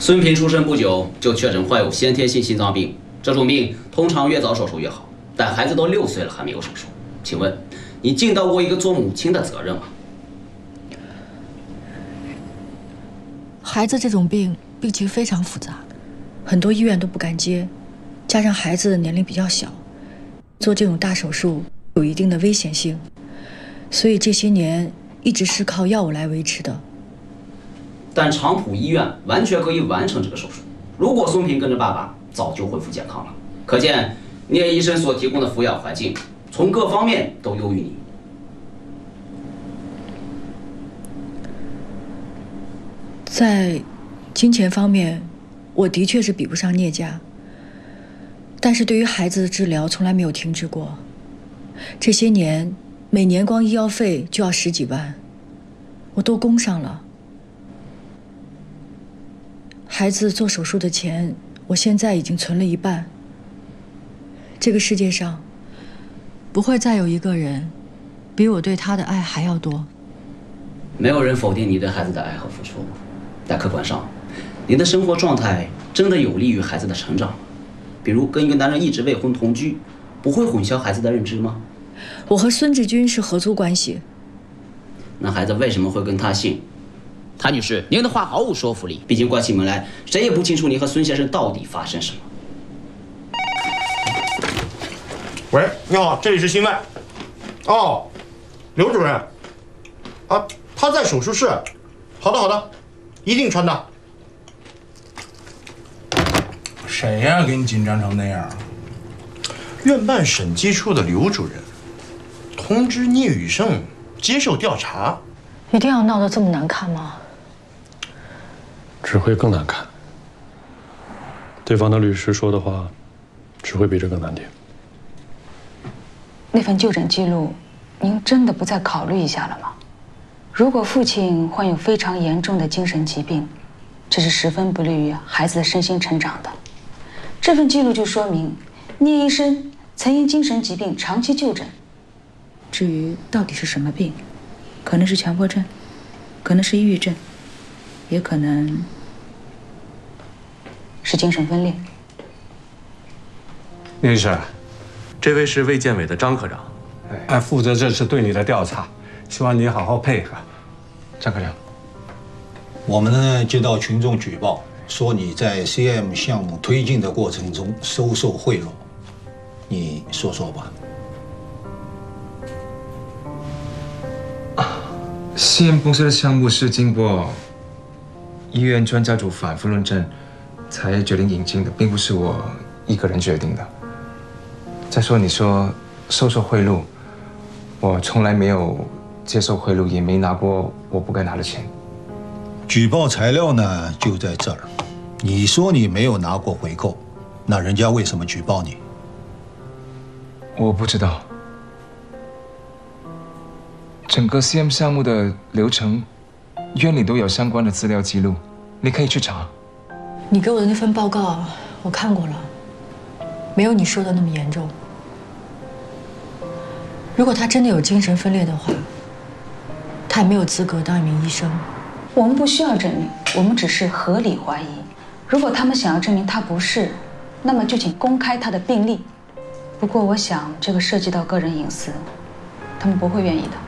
孙平出生不久就确诊患有先天性心脏病，这种病通常越早手术越好，但孩子都6岁了还没有手术，请问你尽到过一个做母亲的责任吗？ 孩子这种病情非常复杂，很多医院都不敢接，加上孩子的年龄比较小，做这种大手术有一定的危险性，所以这些年一直是靠药物来维持的。 但长浦医院完全可以完成这个手术。如果孙平跟着爸爸，早就恢复健康了。可见聂医生所提供的抚养环境，从各方面都优于你。 在金钱方面，我的确是比不上聂家，但是对于孩子的治疗从来没有停止过。这些年，每年光医药费就要10几万，我都供上了。孩子做手术的钱，我现在已经存了一半。这个世界上，不会再有一个人，比我对他的爱还要多。 没有人否定你对孩子的爱和付出，但客观上，你的生活状态真的有利于孩子的成长吗？比如跟一个男人一直未婚同居，不会混淆孩子的认知吗？ 我和孙志军是合租关系。 那孩子为什么会跟他姓？谭女士，您的话毫无说服力。毕竟关起门来，谁也不清楚你和孙先生到底发生什么。 喂，你好，这里是新外。哦，刘主任。啊，他在手术室。好的，好的，一定传达。 谁呀，给你紧张成那样？ 院办审计处的刘主任通知聂宇胜接受调查。 一定要闹得这么难看吗？ 只会更难看。对方的律师说的话，只会比这更难听。 那份就诊记录，您真的不再考虑一下了吗？如果父亲患有非常严重的精神疾病，这是十分不利于孩子的身心成长的。这份记录就说明，聂医生曾因精神疾病长期就诊。至于到底是什么病，可能是强迫症，可能是抑郁症，也可能是精神分裂。 聂医生，这位是卫健委的张科长， 负责这次对你的调查，希望你好好配合。 张科长， 我们呢接到群众举报，说你在 CM 项目推进的过程中收受贿赂，你说说吧。 CM 公司的项目是经过医院专家组反复论证才决定引进的，并不是我一个人决定的。再说，你说收受贿赂，我从来没有接受贿赂，也没拿过我不该拿的钱。 举报材料呢就在这儿，你说你没有拿过回扣，那人家为什么举报你？ 我不知道。整个 CM 项目的流程，院里都有相关的资料记录，你可以去查。 你给我的那份报告我看过了，没有你说的那么严重。如果他真的有精神分裂的话，他也没有资格当一名医生。 我们不需要证明，我们只是合理怀疑。如果他们想要证明他不是，那么就请公开他的病历。不过我想这个涉及到个人隐私，他们不会愿意的。